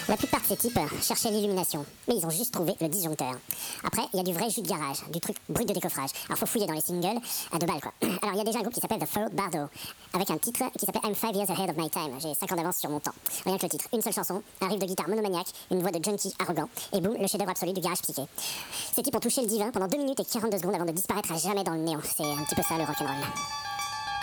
La plupart de ces types cherchaient l'illumination, mais ils ont juste trouvé le disjoncteur. Après, il y a du vrai jus de garage, du truc brut de décoffrage. Alors faut fouiller dans les singles à 2 balles quoi. Alors il y a déjà un groupe qui s'appelle The Faux Bardo, avec un titre qui s'appelle I'm 5 years ahead of my time. J'ai 5 ans d'avance sur mon temps. Rien que le titre, une seule chanson, un riff de guitare monomaniaque, une voix de junkie arrogant, et boum, le chef-d'œuvre absolu du garage psyché. Ces types ont touché le divin pendant 2 minutes et 42 secondes avant de disparaître à jamais dans le néant. C'est un petit peu ça le rock'n'roll.